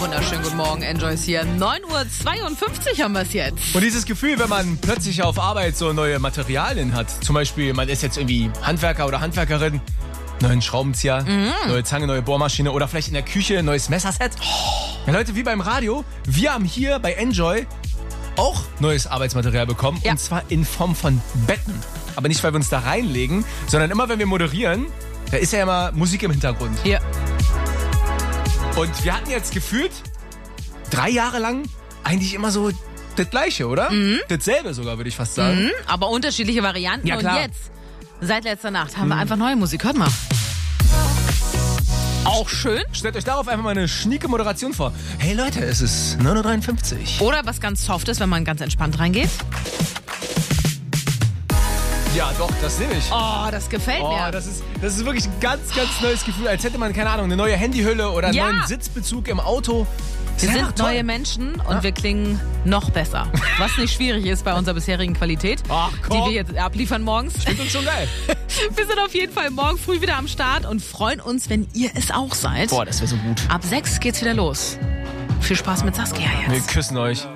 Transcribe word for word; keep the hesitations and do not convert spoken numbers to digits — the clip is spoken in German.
wunderschönen guten Morgen, Enjoys hier. neun Uhr zweiundfünfzig haben wir es jetzt. Und dieses Gefühl, wenn man plötzlich auf Arbeit so neue Materialien hat, zum Beispiel man ist jetzt irgendwie Handwerker oder Handwerkerin, neuen Schraubenzieher, mhm. neue Zange, neue Bohrmaschine oder vielleicht in der Küche ein neues Messerset. Ja, Leute, wie beim Radio, wir haben hier bei Enjoy auch neues Arbeitsmaterial bekommen, ja. Und zwar in Form von Betten. Aber nicht, weil wir uns da reinlegen, sondern immer, wenn wir moderieren, da ist ja immer Musik im Hintergrund. Ja. Und wir hatten jetzt gefühlt drei Jahre lang eigentlich immer so das Gleiche, oder? Mhm. Dasselbe sogar, würde ich fast sagen. Mhm, aber unterschiedliche Varianten. Ja, klar. Und jetzt, seit letzter Nacht, haben mhm. wir einfach neue Musik. Hört mal. Auch schön. Stellt euch darauf einfach mal eine schnieke Moderation vor. Hey Leute, es ist neun Uhr dreiundfünfzig. Oder was ganz Softes, wenn man ganz entspannt reingeht. Ja, doch, das nehme ich. Oh, das gefällt oh, mir. Das ist, das ist wirklich ein ganz, ganz neues Gefühl. Als hätte man, keine Ahnung, eine neue Handyhülle oder einen ja. neuen Sitzbezug im Auto. Wir sind toll. Neue Menschen und ja. wir klingen noch besser. Was nicht schwierig ist bei unserer bisherigen Qualität, Ach, die wir jetzt abliefern morgens. Ich finde uns schon geil. Wir sind auf jeden Fall morgen früh wieder am Start und freuen uns, wenn ihr es auch seid. Boah, das wäre so gut. Ab sechs geht's wieder los. Viel Spaß mit Saskia jetzt. Wir küssen euch.